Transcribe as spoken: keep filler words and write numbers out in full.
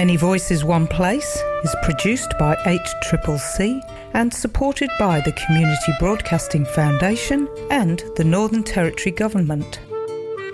Many Voices One Place is produced by H C C C and supported by the Community Broadcasting Foundation and the Northern Territory Government.